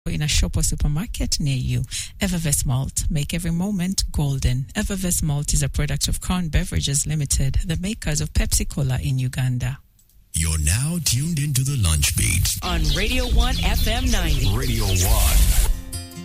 in a shop or supermarket near you. Evervest Malt, make every moment golden. Evervest Malt is a product of Crown Beverages Limited, the makers of Pepsi Cola in Uganda. You're now tuned into the Lunch Beat on Radio 1 FM 90. Radio 1.